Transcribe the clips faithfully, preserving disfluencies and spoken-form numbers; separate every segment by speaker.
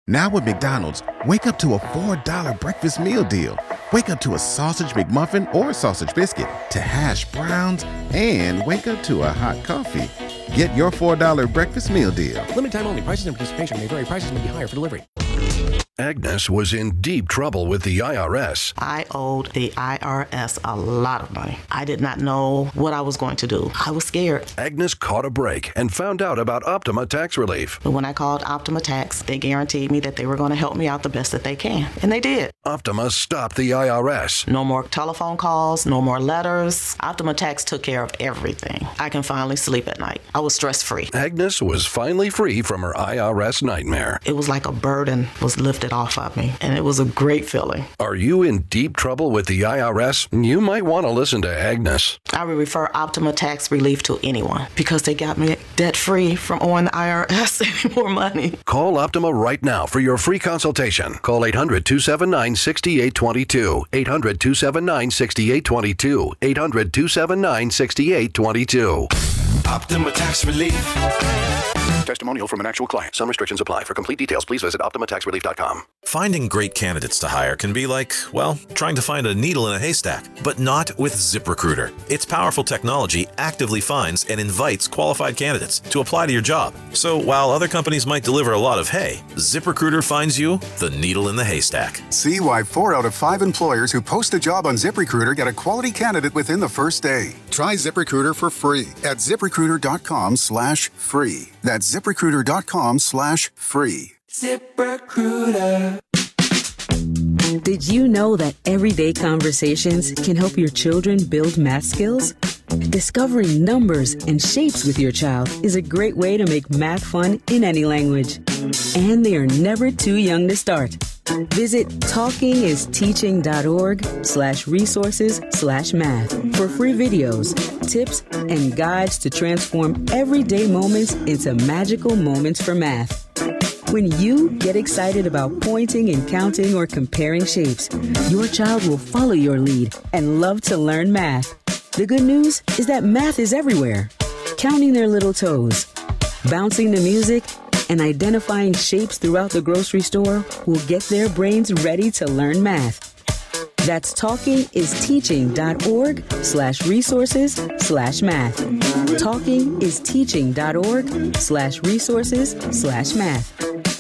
Speaker 1: Now with McDonald's, wake up to a four dollar breakfast meal deal. Wake up to a sausage McMuffin or sausage biscuit, to hash browns, and wake up to a hot coffee. Get your four dollar breakfast meal deal.
Speaker 2: Limited time only. Prices and participation may vary. Prices may be higher for delivery.
Speaker 3: Agnes was in deep trouble with the I R S.
Speaker 4: I owed the I R S a lot of money. I did not know what I was going to do. I was scared.
Speaker 3: Agnes caught a break and found out about Optima Tax Relief.
Speaker 4: But when I called Optima Tax, they guaranteed me that they were going to help me out the best that they can. And they did.
Speaker 3: Optima stopped the I R S.
Speaker 4: No more telephone calls, no more letters. Optima Tax took care of everything. I can finally sleep at night. I was stress-free.
Speaker 3: Agnes was finally free from her I R S nightmare.
Speaker 4: It was like a burden was lifted off of me, and it was a great feeling.
Speaker 3: Are you in deep trouble with the I R S? You might want to listen to Agnes.
Speaker 4: I would refer Optima Tax Relief to anyone because they got me debt-free from owing the I R S any more money.
Speaker 3: Call Optima right now for your free consultation. Call eight hundred, two seven nine, six eight two two. eight hundred, two seven nine, six eight two two. eight hundred, two seven nine, six eight two two.
Speaker 5: Optima Tax Relief.
Speaker 3: Testimonial from an actual client. Some restrictions apply. For complete details, please visit optima tax relief dot com.
Speaker 6: Finding great candidates to hire can be like, well, trying to find a needle in a haystack, but not with ZipRecruiter. Its powerful technology actively finds and invites qualified candidates to apply to your job. So while other companies might deliver a lot of hay, ZipRecruiter finds you the needle in the haystack.
Speaker 7: See why four out of five employers who post a job on ZipRecruiter get a quality candidate within the first day. Try ZipRecruiter for free at ZipRecruiter.com slash free. That's ZipRecruiter.com slash free.
Speaker 5: ZipRecruiter.
Speaker 8: Did you know that everyday conversations can help your children build math skills? Discovering numbers and shapes with your child is a great way to make math fun in any language. And they are never too young to start. Visit talkingisteaching.org slash resources slash math for free videos, tips, and guides to transform everyday moments into magical moments for math. When you get excited about pointing and counting or comparing shapes, your child will follow your lead and love to learn math. The good news is that math is everywhere. Counting their little toes, bouncing to music, and identifying shapes throughout the grocery store will get their brains ready to learn math. That's talkingisteaching.org slash resources slash math. Talkingisteaching.org slash resources slash math.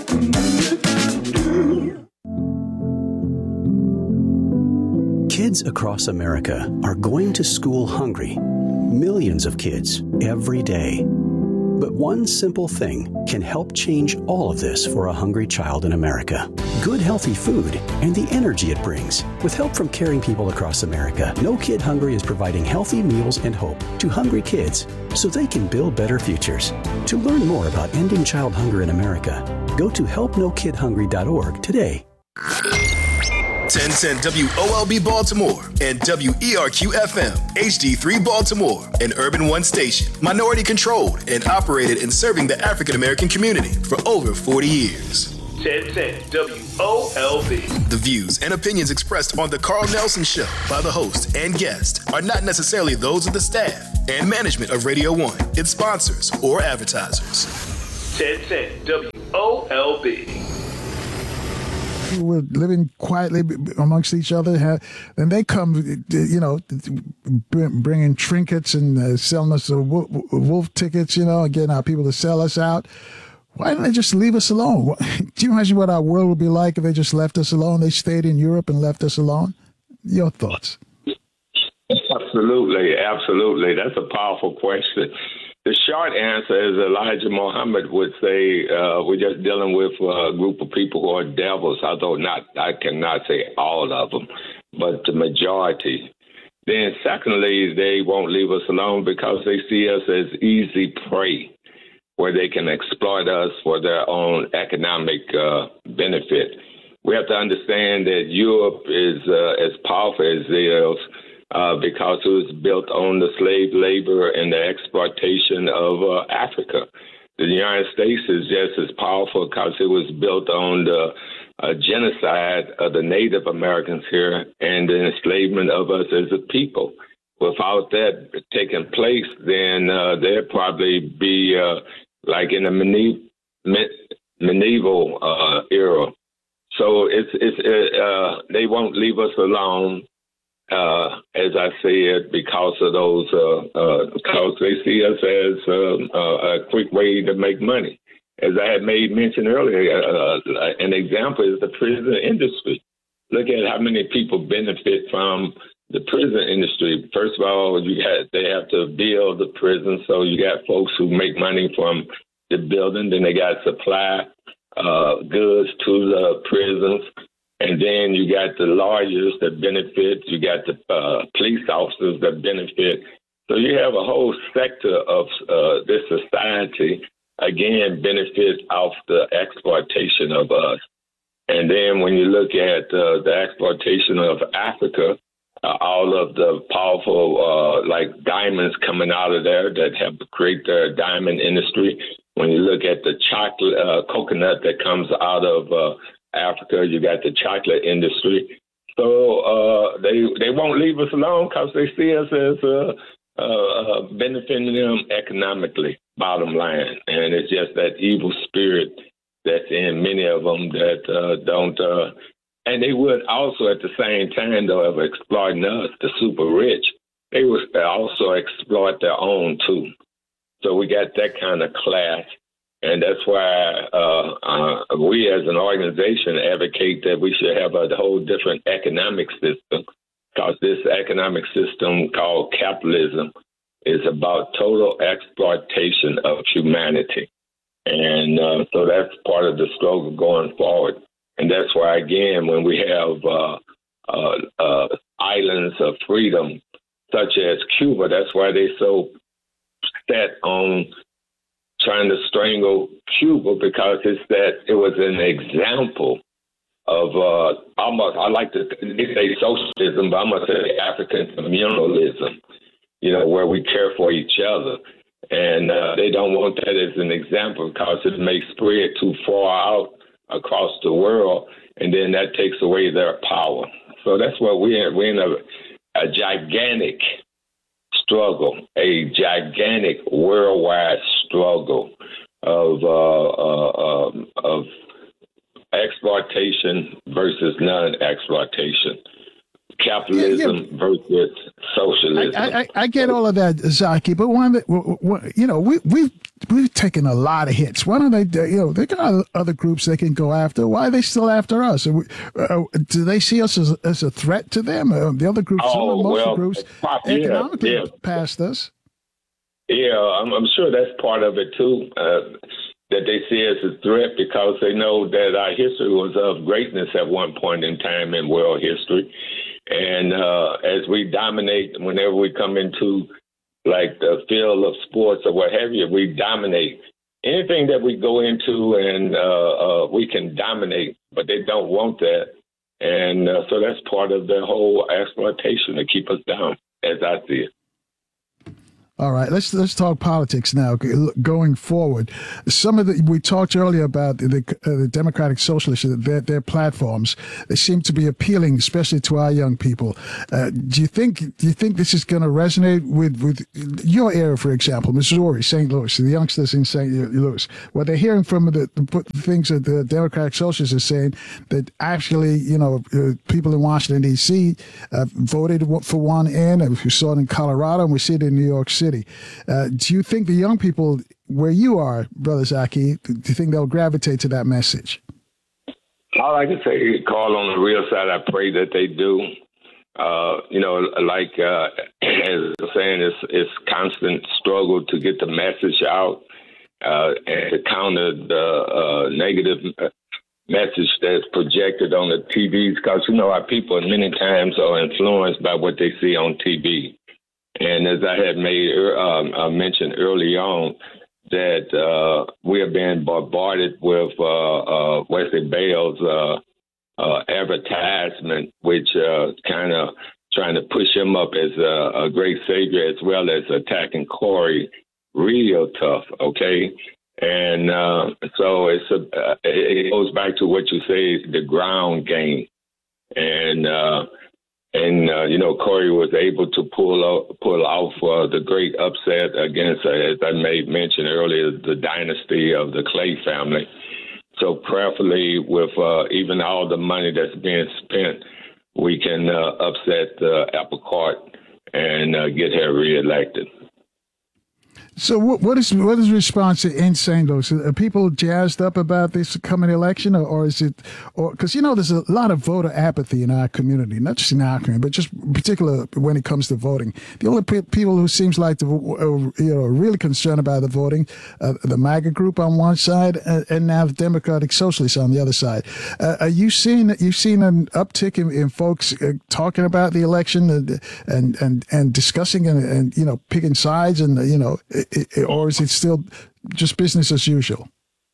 Speaker 9: Kids across America are going to school hungry. Millions of kids every day. But one simple thing can help change all of this for a hungry child in America. Good, healthy food and the energy it brings. With help from caring people across America, No Kid Hungry is providing healthy meals and hope to hungry kids so they can build better futures. To learn more about ending child hunger in America, go to help no kid hungry dot org today.
Speaker 10: ten ten W O L B Baltimore and W E R Q F M, H D three Baltimore, an Urban One station, minority controlled and operated in serving the African American community for over forty years.
Speaker 11: ten ten W O L B.
Speaker 10: The views and opinions expressed on The Carl Nelson Show by the host and guest are not necessarily those of the staff and management of Radio One, its sponsors, or advertisers.
Speaker 11: ten ten W O L B.
Speaker 12: We're living quietly amongst each other, and they come, you know, bringing trinkets and uh, selling us wolf, wolf tickets, you know, getting our people to sell us out. Why didn't they just leave us alone? Do you imagine what our world would be like if they just left us alone? They stayed in Europe and left us alone? Your thoughts?
Speaker 13: Absolutely, absolutely. That's a powerful question. The short answer is Elijah Muhammad would say uh, we're just dealing with a group of people who are devils, although not, I cannot say all of them, but the majority. Then secondly, they won't leave us alone because they see us as easy prey, where they can exploit us for their own economic uh, benefit. We have to understand that Europe is uh, as powerful as theirs uh, because it was built on the slave labor and the exploitation of uh, Africa. The United States is just as powerful because it was built on the uh, genocide of the Native Americans here and the enslavement of us as a people. Without that taking place, then uh, there'd probably be, uh, like in the medieval uh, era. So it's it's uh, they won't leave us alone, uh, as I said, because of those uh, uh, because they see us as uh, uh, a quick way to make money. As I had made mention earlier, uh, an example is the prison industry. Look at how many people benefit from the prison industry. First of all, you had, they have to build the prison, so you got folks who make money from the building. Then they got supply uh, goods to the prisons, and then you got the lawyers that benefit. You got the uh, police officers that benefit. So you have a whole sector of uh, this society, again, benefit off the exploitation of us. And then when you look at uh, the exploitation of Africa, uh, all of the powerful, uh, like diamonds coming out of there that have created the diamond industry. When you look at the chocolate, uh, coconut that comes out of uh, Africa, you got the chocolate industry. So uh, they they won't leave us alone because they see us as uh, uh, benefiting them economically, bottom line. And it's just that evil spirit that's in many of them that uh, don't, uh, and they would also at the same time, though, of exploiting us, the super rich, they would also exploit their own too. So we got that kind of class, and that's why uh, uh, we as an organization advocate that we should have a whole different economic system, because this economic system called capitalism is about total exploitation of humanity. And uh, so that's part of the struggle going forward. And that's why, again, when we have uh, uh, uh, islands of freedom, such as Cuba, that's why they're so set on trying to strangle Cuba, because it's that it was an example of uh, almost, I like to they say socialism, but I'm going to say African communalism, you know, where we care for each other. And uh, they don't want that as an example because it may spread too far out across the world, and then that takes away their power. So that's what we're in. We're in a, a gigantic struggle, a gigantic worldwide struggle of uh, uh, um, of exploitation versus non-exploitation. Capitalism yeah, yeah. versus socialism.
Speaker 12: I, I, I get all of that, Zaki, but one that, you know, we, we've, we've taken a lot of hits. Why don't they, you know, they got other groups they can go after. Why are they still after us? We, uh, do they see us as, as a threat to them? Uh, the other groups,
Speaker 13: oh,
Speaker 12: some of the most
Speaker 13: well,
Speaker 12: groups,
Speaker 13: yeah,
Speaker 12: economically
Speaker 13: yeah.
Speaker 12: past us.
Speaker 13: Yeah, I'm, I'm sure that's part of it, too. Uh, that they see as a threat because they know that our history was of greatness at one point in time in world history. And uh, as we dominate, whenever we come into like the field of sports or what have you, we dominate. Anything that we go into and uh, uh, we can dominate, but they don't want that. And uh, so that's part of the whole exploitation to keep us down, as I see it.
Speaker 12: All right, let's let's talk politics now. Going forward, some of the we talked earlier about the uh, the Democratic Socialists, their their platforms. They seem to be appealing, especially to our young people. Uh, do you think do you think this is going to resonate with, with your area, for example, Missouri, Saint Louis, the youngsters in Saint Louis? What they're hearing from the, the things that the Democratic Socialists are saying, that actually, you know, uh, people in Washington D C uh, voted for one end, and we saw it in Colorado, and we see it in New York City. Uh, do you think the young people where you are, Brother Zaki, do you think they'll gravitate to that message?
Speaker 13: All I can say, Carl, on the real side, I pray that they do. Uh, you know, like uh, as I'm saying, it's, it's constant struggle to get the message out uh, and to counter the uh, negative message that's projected on the T Vs, because, you know, our people many times are influenced by what they see on T V. And as I had made um, I mentioned early on, that uh, we are being bombarded with uh, uh, Wesley Bell's uh, uh, advertisement, which uh, kind of trying to push him up as a, a great savior, as well as attacking Corey real tough. Okay. And uh, so it's a, uh, it goes back to what you say, the ground game. And, uh, And, uh, you know, Corey was able to pull out, pull off uh, the great upset against, uh, as I made mention earlier, the dynasty of the Clay family. so prayerfully, with uh, even all the money that's being spent, we can uh, upset the apple cart and uh, get her reelected.
Speaker 12: So what, what is what is the response in Saint Louis? Are people jazzed up about this coming election, or, or is it, or because you know there's a lot of voter apathy in our community, not just in our community, but just particular when it comes to voting. The only pe- people who seems like to, uh, you know are really concerned about the voting, uh, the MAGA group on one side, uh, and now the Democratic Socialists on the other side. Uh, are you seeing you've seen an uptick in, in folks uh, talking about the election and and and, and discussing and, and you know picking sides and you know. It, or is it still just business as usual?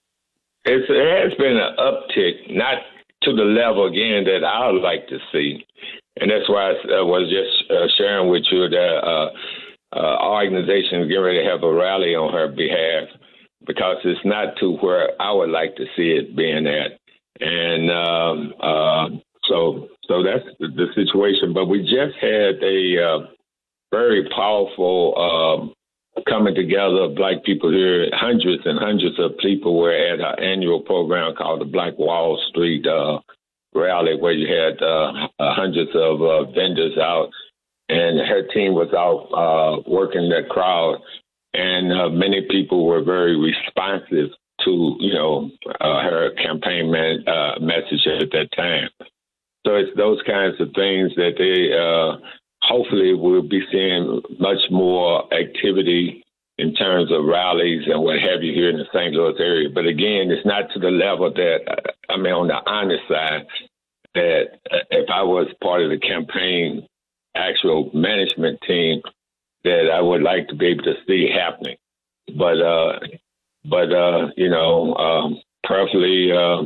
Speaker 13: It's, it has been an uptick, not to the level, again, that I would like to see. And that's why I uh, was just uh, sharing with you that uh, uh, our organization is getting ready to have a rally on her behalf, because it's not to where I would like to see it being at. And um, uh, so so that's the, the situation. But we just had a uh, very powerful um, coming together of Black people here. Hundreds and hundreds of people were at our annual program called the Black Wall Street uh, Rally, where you had uh, uh, hundreds of uh, vendors out, and her team was out uh, working that crowd. And uh, many people were very responsive to, you know, uh, her campaign man, uh, message at that time. So it's those kinds of things that they uh, hopefully we'll be seeing much more activity in terms of rallies and what have you here in the Saint Louis area. But again, it's not to the level that, I mean, on the honest side, that if I was part of the campaign actual management team, that I would like to be able to see happening. But, uh, but uh, you know, um, preferably uh,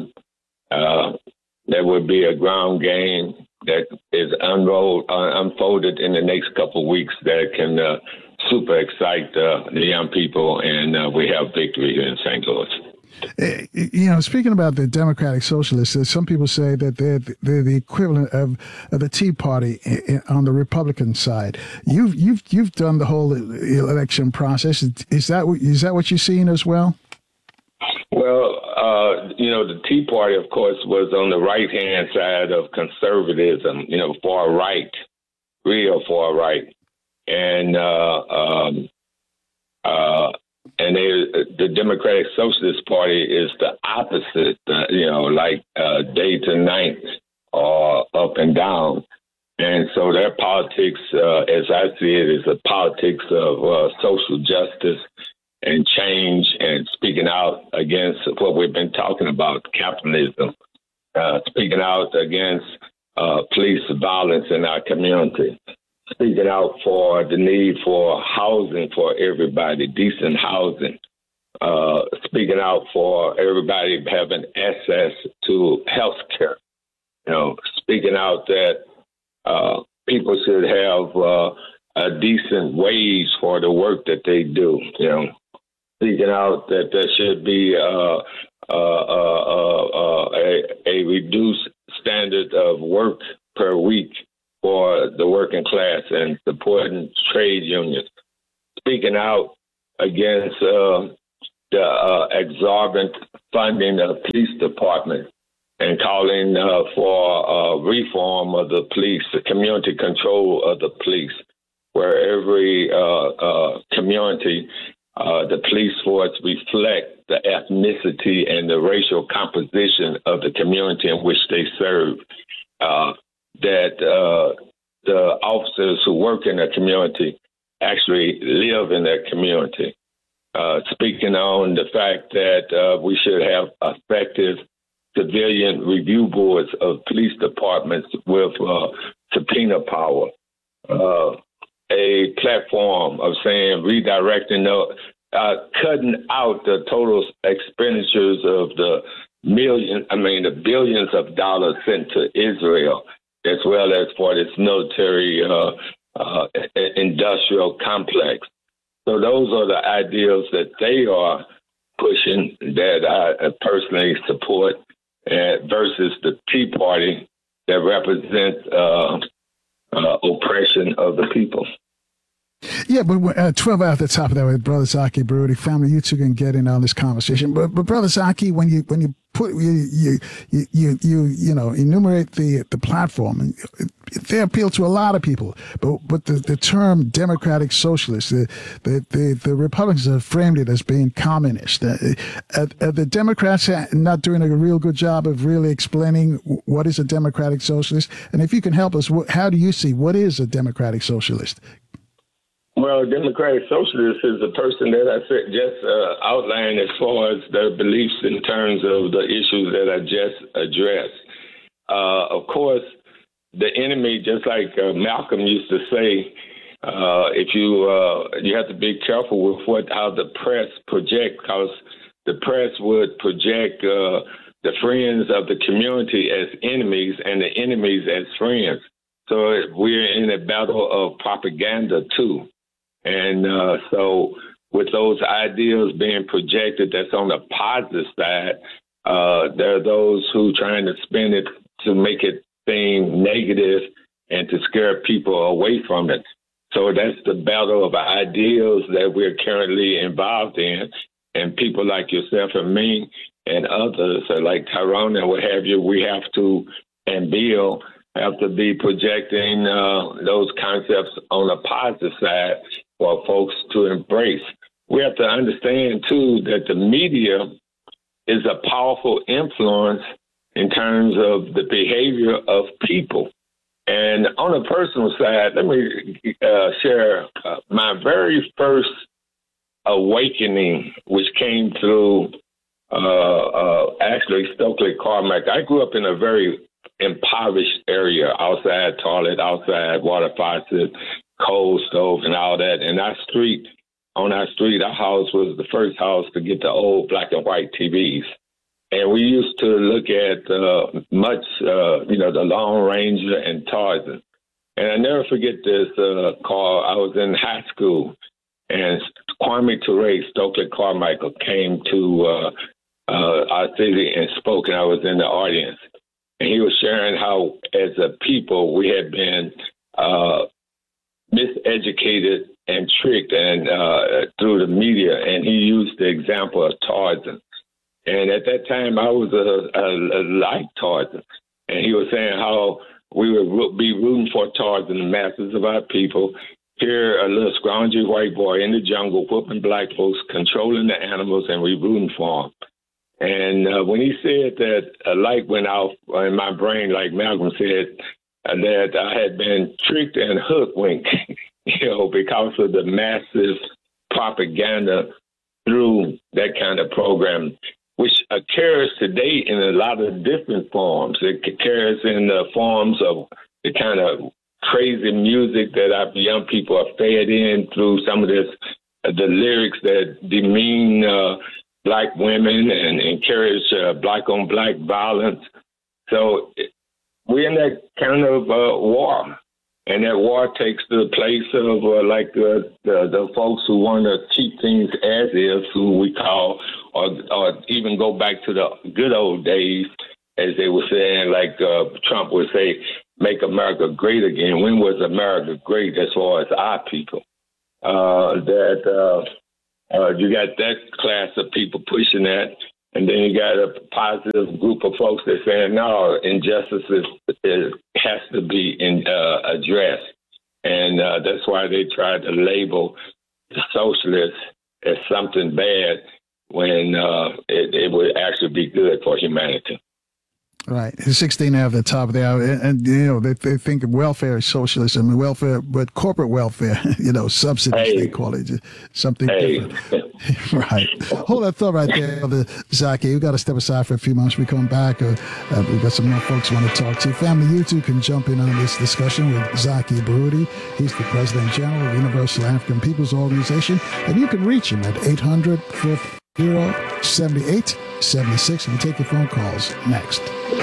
Speaker 13: uh, there would be a ground game that is unrolled, uh, unfolded in the next couple of weeks that can uh, super excite uh, the young people, and uh, we have victory here in Saint Louis.
Speaker 12: You know, speaking about the Democratic Socialists, some people say that they're, they're the equivalent of, of the Tea Party on the Republican side. You've you've you've done the whole election process. Is that is that what you're seeing as well?
Speaker 13: Well, uh, you know, the Tea Party, of course, was on the right-hand side of conservatism, you know, far right, real far right. And uh, um, uh, and they, the Democratic Socialist Party is the opposite, uh, you know, like uh, day to night or up and down. And so their politics, uh, as I see it, is a politics of uh, social justice and change and speaking out against what we've been talking about, capitalism, uh, speaking out against uh, police violence in our community, speaking out for the need for housing for everybody, decent housing, uh, speaking out for everybody having access to health care, you know, speaking out that uh, people should have uh, a decent wage for the work that they do, you know, speaking out that there should be uh, uh, uh, uh, a, a reduced standard of work per week for the working class, and supporting trade unions, speaking out against uh, the uh, exorbitant funding of police departments, and calling uh, for uh, reform of the police, the community control of the police, where every uh, uh, community, uh, the police force reflect the ethnicity and the racial composition of the community in which they serve. Uh, that uh, the officers who work in the community actually live in that community. Uh, speaking on the fact that uh, we should have effective civilian review boards of police departments with uh, subpoena power. Uh, a platform of saying redirecting, the, uh, cutting out the total expenditures of the million, I mean, the billions of dollars sent to Israel, as well as for this military uh, uh, industrial complex. So those are the ideals that they are pushing that I personally support, uh, versus the Tea Party that represents uh, uh, oppression of the people.
Speaker 12: Yeah, but uh, twelve out at the top of that with Brother Zaki Baruti, family, you two can get in on this conversation. But, but Brother Zaki, when you when you put you you you you you know enumerate the the platform, and they appeal to a lot of people. But but the, the term democratic socialist, the, the the the Republicans have framed it as being communist. Uh, uh, uh, the Democrats are not doing a real good job of really explaining what is a democratic socialist. And if you can help us, how do you see what is a democratic socialist?
Speaker 13: Well, democratic socialist is a person that I said just uh, outlined as far as their beliefs in terms of the issues that I just addressed. Uh, of course, the enemy, just like uh, Malcolm used to say, uh, if you uh, you have to be careful with what how the press project, because the press would project uh, the friends of the community as enemies and the enemies as friends. So we're in a battle of propaganda too. And uh, so with those ideas being projected that's on the positive side, uh, there are those who trying to spin it to make it seem negative and to scare people away from it. So that's the battle of ideals that we're currently involved in. And people like yourself and me and others, like Tyrone and what have you, we have to, and Bill, have to be projecting uh, those concepts on the positive side for folks to embrace. We have to understand, too, that the media is a powerful influence in terms of the behavior of people. And on a personal side, let me uh, share uh, my very first awakening, which came through uh, uh, actually Stokely Carmichael. I grew up in a very impoverished area, outside toilet, outside water faucet, coal stove, and all that. And our street, on our street, our house was the first house to get the old black and white T Vs. And we used to look at uh, much, uh, you know, the Lone Ranger and Tarzan. And I never forget this uh, call. I was in high school, and Kwame Ture, Stokely Carmichael, came to uh, uh, our city and spoke, and I was in the audience. And he was sharing how, as a people, we had been uh, miseducated and tricked and uh, through the media. And he used the example of Tarzan. And at that time, I was a, a, a like Tarzan. And he was saying how we would be rooting for Tarzan, the masses of our people. Here, a little scroungy white boy in the jungle, whooping black folks, controlling the animals, and we rooting for him. And uh, when he said that, a light went off in my brain, like Malcolm said, uh, that I had been tricked and hoodwinked, you know, because of the massive propaganda through that kind of program, which occurs today in a lot of different forms. It occurs in the forms of the kind of crazy music that our young people are fed in through some of this, uh, the lyrics that demean uh, black women and encourage uh, black-on-black violence. So we're in that kind of uh, war. And that war takes the place of uh, like uh, the, the folks who want to keep things as is, who we call, or, or even go back to the good old days, as they were saying, like uh, Trump would say, make America great again. When was America great as far as our people? Uh, that uh, uh, you got that class of people pushing that. And then you got a positive group of folks that saying, no, injustice is, is, has to be in, uh, addressed. And uh, that's why they tried to label the socialists as something bad when uh, it, it would actually be good for humanity.
Speaker 12: Right. sixteen at the top of the hour. And, and you know, they, they think welfare is socialism, welfare, but corporate welfare, you know, subsidies, hey. They call it something hey. different. Right. Hold that thought right there, the Zaki. We've got to step aside for a few months. We come back. Uh, uh, we've got some more folks who want to talk to you. Family, you too can jump in on this discussion with Zaki Baruti. He's the President General of the Universal African Peoples Organization. And you can reach him at eight hundred, four zero, seven eight seven six. And we'll take your phone calls next.